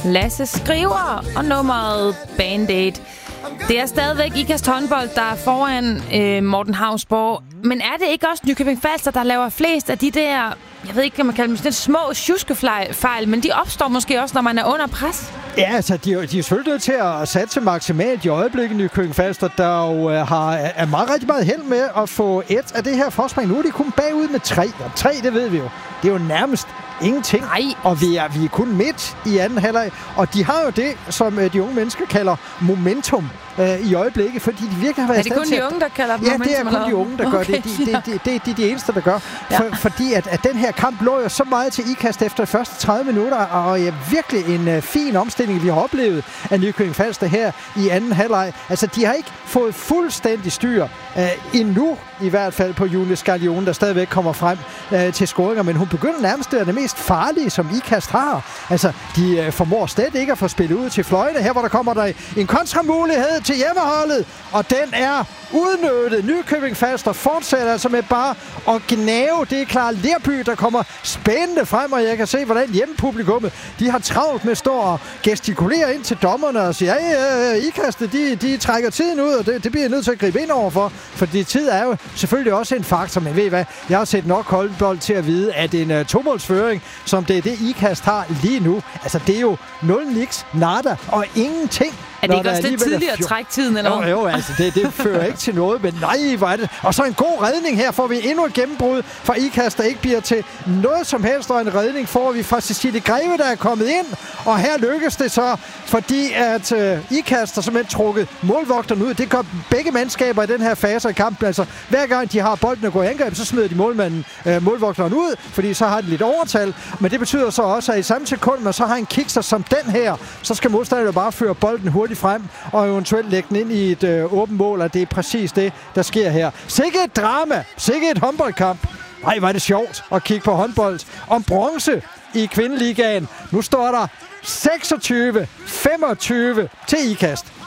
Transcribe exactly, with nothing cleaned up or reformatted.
Lasse Skriver og nummeret Band-Aid. Det er stadigvæk Ikast håndbold, der er foran øh, Morten Hausborg. Men er det ikke også Nykøbing Falster, der laver flest af de der, jeg ved ikke, hvad man kalder dem, sådan små tjuskefejl, men de opstår måske også, når man er under pres? Ja, altså, de, de er selvfølgelig nødt til at satse maksimalt i øjeblikket, Nykøbing Falster, der jo uh, har er meget rigtig meget held med at få et af det her forspring. Nu er de kun bagud med tre, og tre, det ved vi jo. Det er jo nærmest ingenting. Nej. Og vi er, vi er kun midt i anden halvleg. Og de har jo det, som uh, de unge mennesker kalder momentum uh, i øjeblikket, fordi de virkelig har været er det kun de unge, der kalder det ja, momentum? Ja, det er kun de unge, der okay. gør det. Det er de, de, de, de, de eneste, der gør. Ja. For, fordi at, at den her kamp lå jo så meget til Ikast efter de første tredive minutter, og ja, virkelig en uh, fin omstilling, vi har oplevet af Nykøbing Falster her i anden halvleg. Altså, de har ikke fået fuldstændig styr uh, endnu, i hvert fald på Julie Scarlione, der stadigvæk kommer frem uh, til scoringer, men hun begynder nærmest at være det mest farlige, som Ikast har. Altså, de uh, formår slet ikke at få spillet ud til fløjene. Her, hvor der kommer der en kontramulighed til hjemmeholdet, og den er udnyttet. Nykøbing Falster fortsætter altså med bare at gnave. Det er Clara Lerby, der kommer spændende frem, og jeg kan se, hvordan hjemmepublikummet, de har travlt med at stå og gestikulere ind til dommerne og sige, ja, ja, Ikastet, de, de trækker tiden ud, og det, det bliver jeg nødt til at gribe ind overfor, fordi tid er jo selvfølgelig også en faktor, men ved I hvad, jeg har set nok håndbold til at vide, at en uh, tomålsføring, som det er det Ikast har lige nu, altså det er jo nul niks, nada og ingenting. Er det ikke også lidt tidligere at trække tiden, eller hvad? Jo, jo, altså, det, det fører ikke til noget, men nej, hvor er det. Og så en god redning her, får vi endnu et gennembrud fra Ikast, der ikke bliver til noget som helst, og en redning får vi fra Cecilie Greve, der er kommet ind, og her lykkes det så, fordi at uh, Ikast har simpelthen trukket målvogteren ud. Det gør begge mandskaber i den her fase af kampen, altså hver gang de har bolden og går i angreb, så smider de målmanden, uh, målvogteren ud, fordi så har de lidt overtal, men det betyder så også, at i samme sekund, man så har en kikser som den her, så skal modstanderne bare føre bolden hurtigt frem, og eventuelt lægge den ind i et øh, åbent mål, og det er præcis det, der sker her. Sikke et drama! Sikke et håndboldkamp! Ej, var det sjovt at kigge på håndbold om bronze i kvindeligaen. Nu står der seksogtyve femogtyve til Ikast.